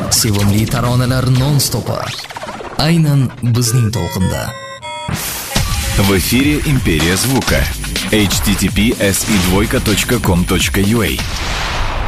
Sevimli taronalar non-stopi. Aynan bizning to'lqinda. В эфире «Империя звука». https://com.ua